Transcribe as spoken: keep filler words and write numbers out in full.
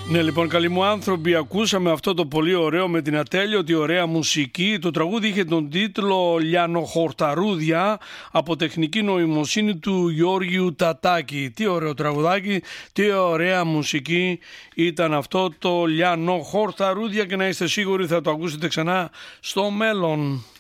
Ναι, λοιπόν, καλοί μου άνθρωποι, ακούσαμε αυτό το πολύ ωραίο με την ατέλειωτη ωραία μουσική. Το τραγούδι είχε τον τίτλο «Λιανοχορταρούδια» από τεχνική νοημοσύνη του Γιώργιου Τατάκη. Τι ωραίο τραγουδάκι, τι ωραία μουσική ήταν αυτό το «Λιανοχορταρούδια» και να είστε σίγουροι θα το ακούσετε ξανά στο μέλλον.